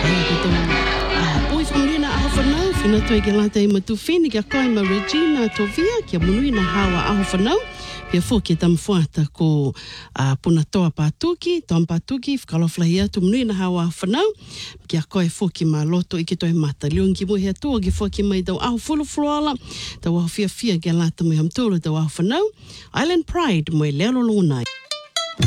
Boys from Lina Ahofano, Fina Toigelata Matufini, Kakoima Regina Tovia, Kiamuina Hawa Ahofano, Pia Foki Tamfuata ko Punatoa Patuki, Tom Patuki, Kaloflahia, Tumnuina Hawa Ahofano, Kiakoi Foki Maloto, Ikitoi Mata, Lungi Muhetua, Gifoki Maido Ahofulufruala, the Wafia Fia Galata Muhamtula, the Ahofano, Island Pride, Moelelo Lunai.